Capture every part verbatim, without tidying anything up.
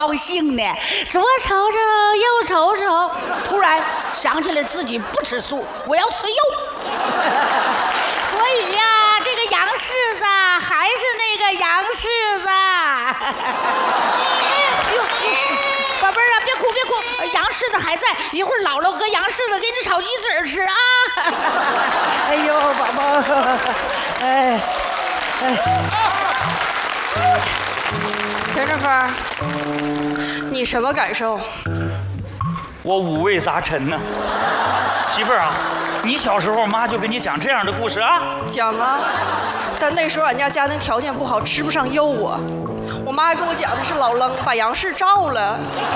高兴呢，左瞅瞅右瞅瞅，突然想起来自己不吃素，我要吃肉。所以呀、啊，这个杨柿子还是那个杨柿子。宝贝儿啊，别哭别哭，杨柿子还在，一会儿姥姥和杨柿子给你炒鸡子吃啊。哎呦，宝宝，哎哎。 田振芬，你什么感受？ 我五味杂陈呢。媳妇儿啊，你小时候妈就给你讲这样的故事啊？ 讲啊，但那时候俺家家庭条件不好，吃不上肉啊。我妈还跟我讲的是老扔把杨氏照了。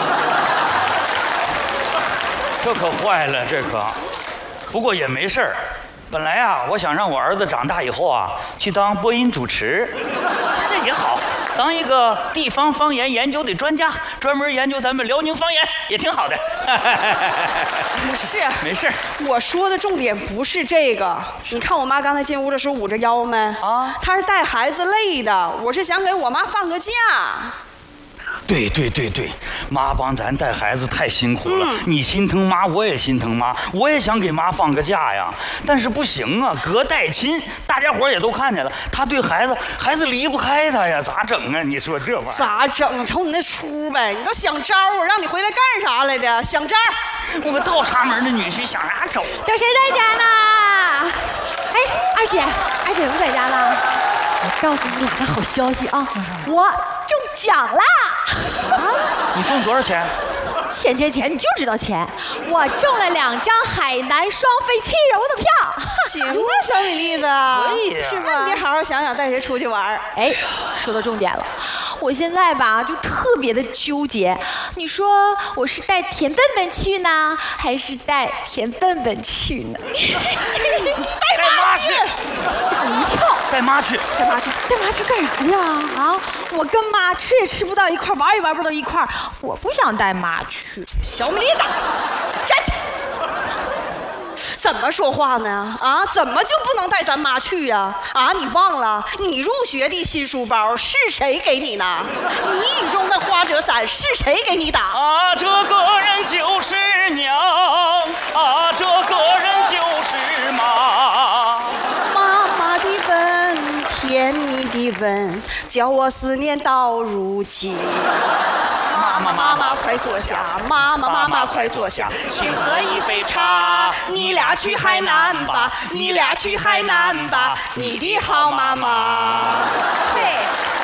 这可坏了，这可。不过也没事儿。本来啊，我想让我儿子长大以后啊，去当播音主持，现在也好。当一个地方方言研究的专家，专门研究咱们辽宁方言，也挺好的。 不是， 没事。 我说的重点不是这个。你看我妈刚才进屋的时候捂着腰没？啊，她是带孩子累的，我是想给我妈放个假。 对对对对，妈帮咱带孩子太辛苦了，嗯、你心疼妈，我也心疼妈，我也想给妈放个假呀，但是不行啊，隔代亲，大家伙也都看见了，他对孩子，孩子离不开他呀，咋整啊？你说这玩意儿咋整？瞅你那出呗，你都想招我让你回来干啥来的？想招？ 我个倒插门的女婿想啥招？ 都谁在家呢？哎，二姐，二姐不在家了。我告诉你俩个好消息啊，我中奖了！ 啊？你中多少钱？ 钱钱钱，你就知道钱！我中了两张海南双飞气柔的票。 行啊，小米粒子， 可以啊， 是吧？你得好好想想带谁出去玩。 哎，说到重点了，我现在吧就特别的纠结，你说我是带田笨笨去呢，还是带田笨笨去呢？ 带妈去！ 吓我一跳！ 带妈去！ 带妈去！带妈去干啥去啊？啊！我跟妈吃也吃不到一块，玩也玩不到一块，我不想带妈去。 小米粒子，站起！怎么说话呢？啊，怎么就不能带咱妈去呀？啊，你忘了，你入学的新书包是谁给你呢？你雨中的花折伞是谁给你打？ 啊，这个人就是娘，啊，这个人就是妈。 妈妈的吻，甜蜜的吻，叫我思念到如今。妈妈妈妈快坐下，妈妈妈妈快坐下，请喝一杯茶。你俩去海南吧，你俩去海南吧，你的好妈妈。对。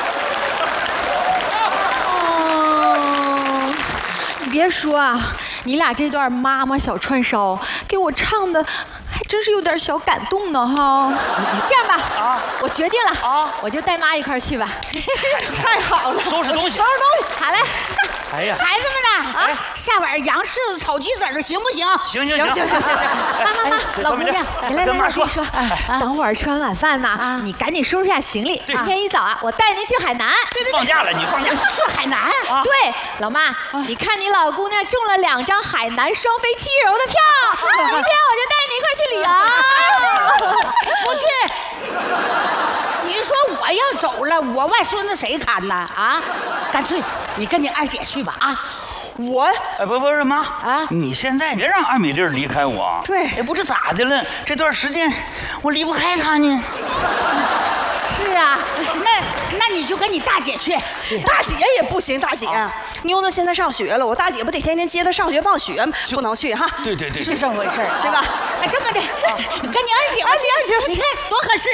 哦，你别说啊，你俩这段妈妈小串烧给我唱的。还真是有点小感动呢哈！这样吧，啊，我决定了啊，我就带妈一块去吧。 太好了， 收拾东西， 收拾东西， 好嘞。 哎呀， 孩子们呢？啊，下晚杨柿子炒鸡子儿行不行？ 行行行行行行行。妈妈妈，老姑娘，来来来，我跟你说，等会儿吃完晚饭呢，你赶紧收拾下行李。明天一早啊，我带您去海南。 对对，放假了，你放假去海南？ 对，老妈，你看你老姑娘中了两张海南双飞气柔的票，明天我就带你一块去。旅游不去，你说我要走了，我外孙子谁看呢？啊，干脆你跟你二姐去吧啊！ 我哎不不是妈啊，你现在别让二米粒离开我。 对， 也不知咋的了，这段时间我离不开她呢。 是啊，那那你就跟你大姐去。 大姐也不行，大姐，妞妞现在上学了，我大姐不得天天接她上学放学吗？不能去哈。 对对对， 是这么回事， 对吧？ 哎，这么的，跟你二姐， 二姐二姐， 你看多合适。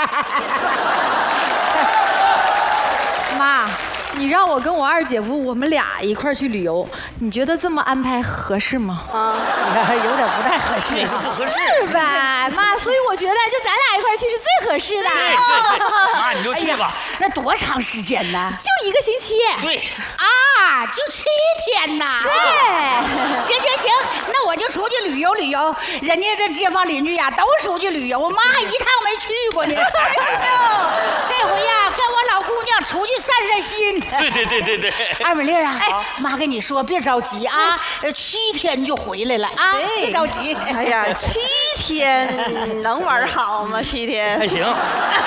妈，你让我跟我二姐夫我们俩一块去旅游，你觉得这么安排合适吗？ 啊，有点不太合适， 不合适是吧，妈？所以我觉得就咱俩一块去是最合适的。 对对对，妈你就去吧。 那多长时间呢？ 就一个星期。 对。 啊，就七天呐。 对。 行行行，那我就出去旅游旅游。人家这街坊邻居呀，都出去旅游，我妈一趟没去过呢。这回呀，跟我老姑娘出去散散心。 对对对对对。 二美丽啊，哎，妈跟你说，别着急啊，七天就回来了啊，别着急。 哎呀，七天能玩好吗？七天还行。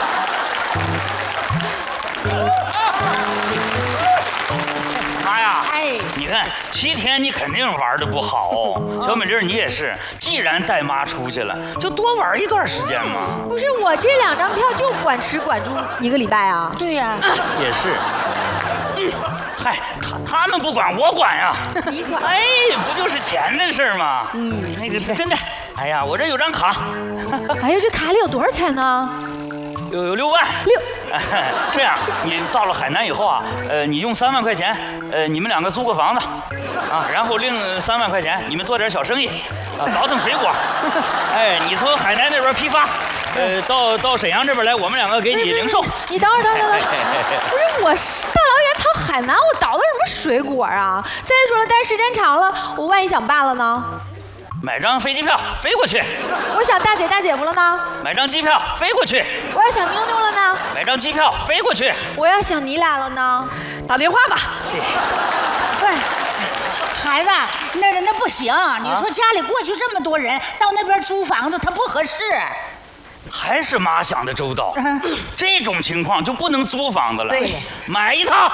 妈呀， 哎， 你看七天你肯定玩的不好，小美丽你也是，既然带妈出去了，就多玩一段时间嘛。 不是我这两张票就管吃管住一个礼拜啊？ 对呀、 也是。嗨，他他们不管我管呀。 你管？ 哎，不就是钱的事儿吗？嗯，那个真的。哎呀，我这有张卡。 哎呀，这卡里有多少钱呢？ 有有六万。 六。 这样，你到了海南以后啊，呃，你用三万块钱，呃，你们两个租个房子，啊，然后另三万块钱你们做点小生意，啊，倒腾水果。哎，你从海南那边批发。呃，到到沈阳这边来，我们两个给你零售。 你等会儿，等会儿，等会儿，不是我是大老远跑海南，我倒腾什么水果啊？再说了，待时间长了，我万一想爸了呢？ 买张飞机票飞过去。 我想大姐大姐夫了呢？ 买张机票飞过去。 我要想妞妞了呢？ 买张机票飞过去。 我要想你俩了呢？ 打电话吧。 这， 不是。孩子，那那不行，你说家里过去这么多人，到那边租房子，它不合适。 还是妈想的周到，这种情况就不能租房子了， 对， 买一套，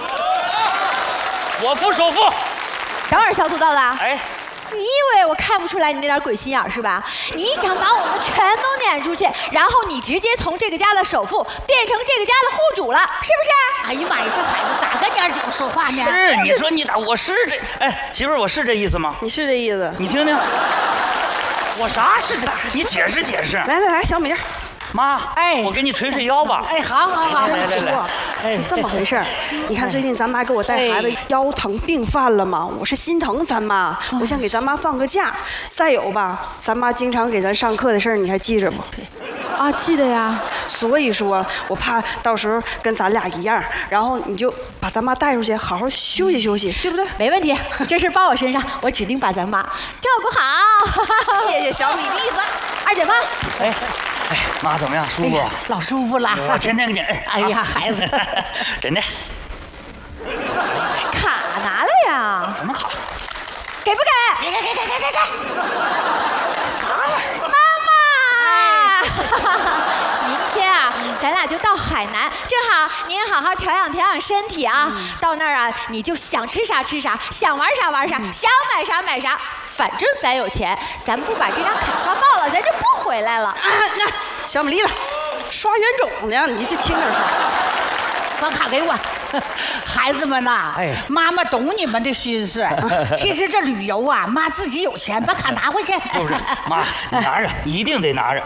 我付首付。 等会儿，小土豆子， 哎， 你以为我看不出来你那点鬼心眼是吧？你想把我们全都撵出去，然后你直接从这个家的首富变成这个家的户主了，是不是？ 哎呀妈呀，这孩子咋跟娘儿说话呢？ 是，你说你咋？我是这，哎，媳妇儿，我是这意思吗？ 你是这意思？ 你听听。我啥是这？你解释解释。 来来来，小米粒， 妈，哎，我给你捶捶腰吧。 哎，好好好， 来来来， 哎，这么回事儿。你看最近咱妈给我带孩子腰疼病犯了嘛，我是心疼咱妈，我想给咱妈放个假。再有吧，咱妈经常给咱上课的事儿，你还记着不？ 啊，记得呀。 所以说我怕到时候跟咱俩一样，然后你就把咱妈带出去，好好休息休息，对不对？ 没问题，这事包我身上，我指定把咱妈照顾好。 谢谢小米粒子， 二姐妈。 哎哎，妈怎么样？舒服？ 哎、老舒服了。 我天天给你摁。 哎呀，孩子， 真的。 卡拿了呀？ 什么卡？ 给不给？ 给给给给给给给。 啥玩意儿？ 妈妈。明天啊，咱俩就到海南，正好您好好调养调养身体啊。嗯、到那儿啊，你就想吃啥吃啥，想玩啥玩啥，嗯、想买啥买啥。反正咱有钱，咱不把这张卡刷爆了，咱就不回来了。啊， 那小米粒子，刷冤种呢，你就轻点刷。 把卡给我。孩子们呐，哎，妈妈懂你们的心思。其实这旅游啊，妈自己有钱，把卡拿回去。 不是，妈，你拿着，一定得拿着。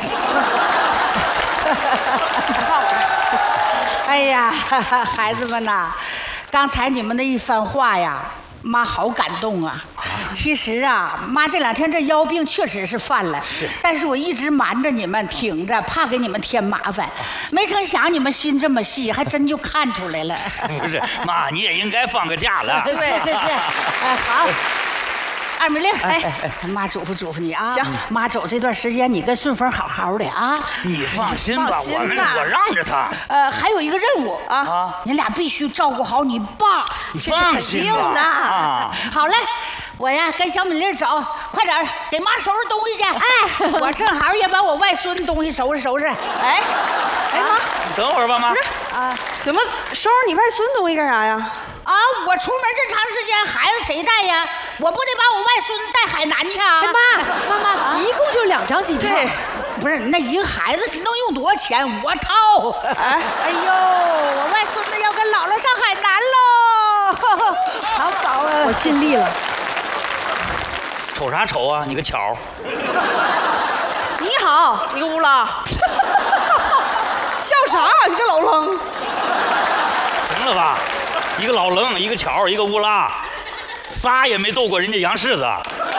哎呀，孩子们呐，刚才你们的一番话呀，妈好感动啊。其实啊，妈这两天这腰病确实是犯了，是，但是我一直瞒着你们，挺着，怕给你们添麻烦。没成想你们心这么细，还真就看出来了。 不是，妈，你也应该放个假了。 是是是，哎，好。二米粒，哎，妈嘱咐嘱咐你啊，行，妈走这段时间，你跟顺风好好的啊。 你放心吧，我们我让着他。 呃，还有一个任务啊，你俩必须照顾好你爸， 这是肯定的。啊， 好嘞。我呀，跟小米粒走，快点给妈收拾东西去。哎，我正好也把我外孙东西收拾收拾。哎， 哎妈， 你等会儿吧，妈。 不是啊，怎么收拾你外孙东西干啥呀？ 啊，我出门这长时间，孩子谁带呀？我不得把我外孙带海南去啊？ 哎妈，妈妈，啊、一共就两张机票。 对，不是那一个孩子能用多少钱？我掏。哎，哎呦，我外孙子要跟姥姥上海南喽！好宝啊！ 我尽力了。 瞅啥瞅啊！你个巧！ 你好，你个乌拉！笑啥？你个老愣！ 行了吧？一个老愣，一个巧，一个乌拉，仨也没斗过人家杨柿子。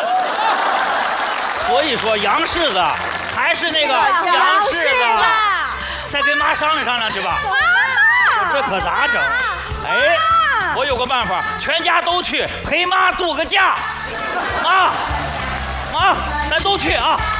所以说，杨柿子还是那个杨柿子。再跟妈商量商量去吧。 妈妈， 这可咋整？哎，我有个办法，全家都去陪妈度个假。妈，妈，咱都去啊！